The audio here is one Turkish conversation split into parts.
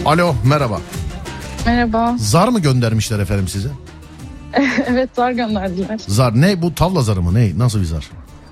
Alo, merhaba. Merhaba. Zar mı göndermişler efendim size? Evet, zar gönderdiler. Zar ne, bu tavla zarı mı, ne, nasıl bir zar?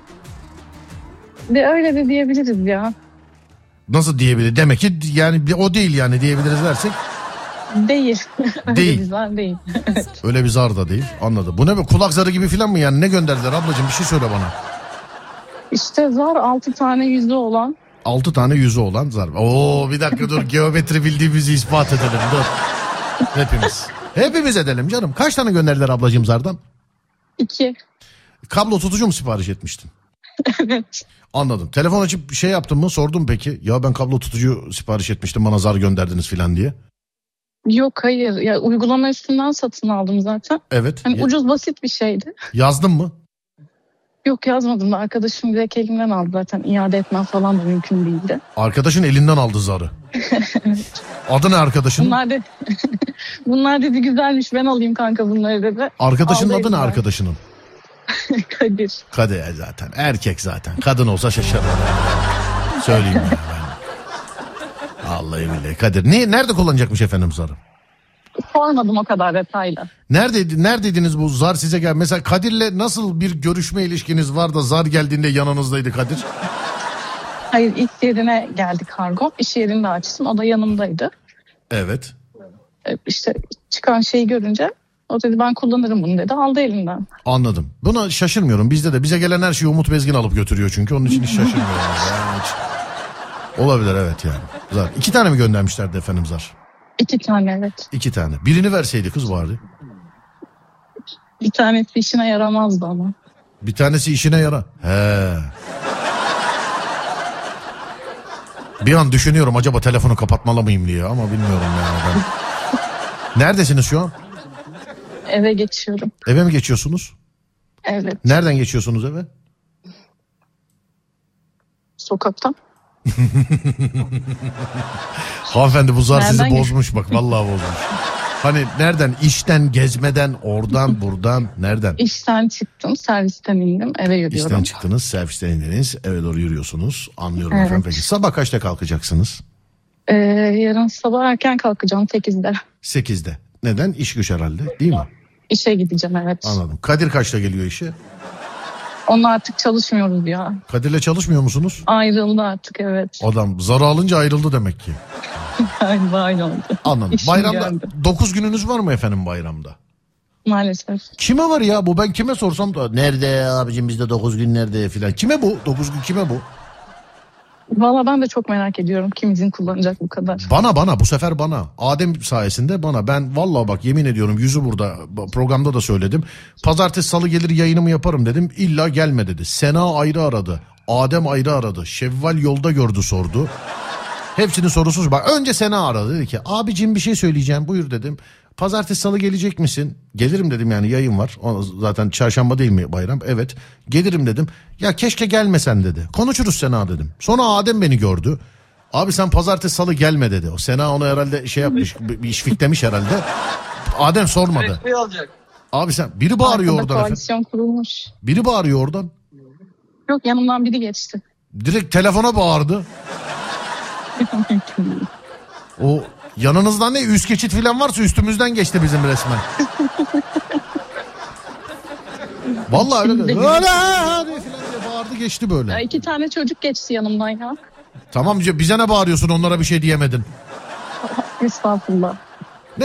De öyle de diyebiliriz ya. Nasıl diyebilir? Demek ki yani o değil yani diyebiliriz dersek. Değil. Öyle Değil. bir zar değil. Evet. Öyle bir zar da değil, anladım. Bu ne be, kulak zarı gibi falan mı yani, ne gönderdiler ablacığım, bir şey söyle bana. İşte zar 6 tane yüzü olan. 6 tane yüzü olan zar. Oo, bir dakika dur, geometri bildiğimizi ispat edelim, dur. Hepimiz edelim canım. Kaç tane gönderdiler ablacığım zardan? 2. Kablo tutucu mu sipariş etmiştin? Evet. Anladım. Telefon açıp şey yaptın mı, sordum peki. Ya ben kablo tutucu sipariş etmiştim, bana zar gönderdiniz falan diye. Yok, hayır. Ya uygulama üstünden satın aldım zaten. Evet. Hani ucuz, basit bir şeydi. Yazdın mı? Yok, yazmadım da arkadaşım direkt elimden aldı zaten. İade etmem falan da mümkün değildi. Arkadaşın elinden aldı zarı. Adı ne arkadaşının? Bunlar dedi güzelmiş, ben alayım kanka bunları dedi. Arkadaşının Aldı adı ne elimden. arkadaşının? Kadir. Kadir zaten. Erkek zaten. Kadın olsa şaşırırım. Söyleyeyim ya ben. Vallahi billahi. Kadir. Nerede kullanacakmış efendim zarı? Sormadım o kadar detaylı. Neredeydiniz bu zar size gel? Mesela Kadir'le nasıl bir görüşme ilişkiniz var da zar geldiğinde yanınızdaydı Kadir? Hayır, ilk yerine geldi kargo. İş yerinde açtım. O da yanımdaydı. Evet. İşte çıkan şeyi görünce o dedi ben kullanırım bunu dedi. Aldı elimden. Anladım. Buna şaşırmıyorum. Bize gelen her şeyi Umut Bezgin alıp götürüyor çünkü. Onun için hiç şaşırmıyorum. Yani hiç... Olabilir evet yani. Zar. 2 tane mi göndermişlerdi efendim zar? 2 tane, evet. 2 tane. Birini verseydi kız bari. Bir tanesi işine yaramazdı ama. Bir tanesi işine yara. He. Bir an düşünüyorum acaba telefonu kapatmalı mıyım diye ama bilmiyorum yani ben. Neredesiniz şu an? Eve geçiyorum. Eve mi geçiyorsunuz? Evet. Nereden geçiyorsunuz eve? Sokaktan. Hanımefendi bu zar Nereden sizi bozmuş bak, vallahi bozmuş. Hani nereden? İşten, gezmeden, oradan, buradan, nereden? İşten çıktım, servisten indim, eve yürüyorum. İşten çıktınız, servisten indiniz, eve doğru yürüyorsunuz. Anlıyorum Evet. efendim. Peki sabah kaçta kalkacaksınız? Yarın sabah erken kalkacağım 8'de. 8'de. Neden? İş güç herhalde, değil mi? İşe gideceğim, evet. Anladım. Kadir kaçta geliyor işe? Onunla artık çalışmıyoruz ya. Kadir'le çalışmıyor musunuz? Ayrıldı artık, evet. Adam zarı alınca ayrıldı demek ki. Galiba öyle oldu. Anladım. İşim Bayramda geldi. 9 gününüz var mı efendim bayramda? Maalesef. Kime var ya bu, ben kime sorsam da nerede ya abicim bizde 9 gün nerede filan. Kime bu? 9 gün kime bu? Valla ben de çok merak ediyorum kim izin kullanacak bu kadar. Bana bu sefer bana. Adem sayesinde bana. Ben vallahi bak yemin ediyorum, yüzü burada, programda da söyledim. Pazartesi salı gelir yayınımı yaparım dedim. İlla gelme dedi. Sena ayrı aradı. Adem ayrı aradı. Şevval yolda gördü sordu. Hepsinin sorusuz. Bak önce Sena aradı, dedi ki abicim bir şey söyleyeceğim, buyur dedim. Pazartesi salı gelecek misin? Gelirim dedim, yani yayın var. Zaten çarşamba değil mi bayram? Evet. Gelirim dedim. Ya keşke gelmesen dedi. Konuşuruz Sena dedim. Sonra Adem beni gördü. Abi sen pazartesi salı gelme dedi. O Sena onu herhalde şey yapmış, bir işfiklemiş herhalde. Adem sormadı. Abi sen, biri bağırıyor Arkada oradan efendim. koalisyon kurulmuş. Biri bağırıyor oradan. Yok, yanımdan biri geçti. Direkt telefona bağırdı. O yanınızdan ne üst geçit falan varsa üstümüzden geçti bizim resmen. Vallahi öyle. Öyle hadi falan diye bağırdı geçti böyle. Ya 2 tane çocuk geçti yanımdan ya. Tamam bize ne bağırıyorsun, onlara bir şey diyemedin. Estağfurullah.